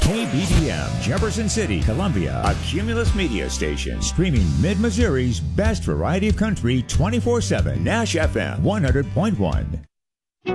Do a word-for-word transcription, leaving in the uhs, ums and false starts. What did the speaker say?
K B D M, Jefferson City, Columbia, a Cumulus media station, streaming Mid-Missouri's best variety of country twenty-four seven, Nash F M one hundred point one.